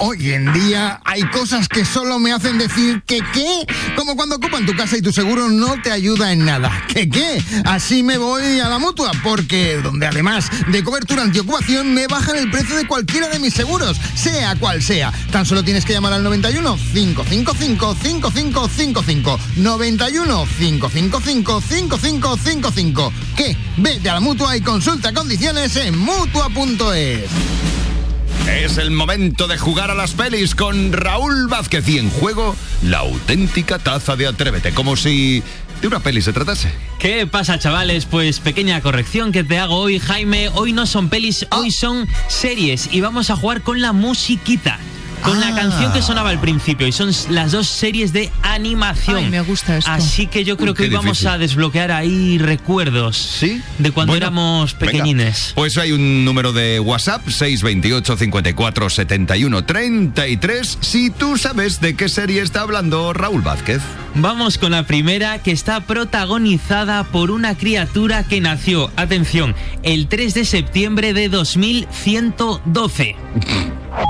Hoy en día hay cosas que solo me hacen decir que ¿qué? Como cuando ocupan tu casa y tu seguro no te ayuda en nada. ¿Qué qué? Así me voy a la Mutua, porque donde además de cobertura antiocupación me bajan el precio de cualquiera de mis seguros, sea cual sea. Tan solo tienes que llamar al 91 555 5555. 91 555 5555. ¿Qué? Vete a la Mutua y consulta condiciones en Mutua.es. Es el momento de jugar a las pelis con Raúl Vázquez y en juego la auténtica taza de Atrévete, como si de una peli se tratase. ¿Qué pasa, chavales? Pues pequeña corrección que te hago hoy, Jaime. Hoy no son pelis, hoy son series y vamos a jugar con la musiquita. Con la canción que sonaba al principio, y son las dos series de animación. Ay, me gusta esto. Así que yo creo que hoy vamos a desbloquear ahí recuerdos. ¿Sí? De cuando éramos pequeñines. Venga. Pues hay un número de WhatsApp, 628 54 71 33, si tú sabes de qué serie está hablando Raúl Vázquez. Vamos con la primera, que está protagonizada por una criatura que nació, atención, el 3 de septiembre de 2112.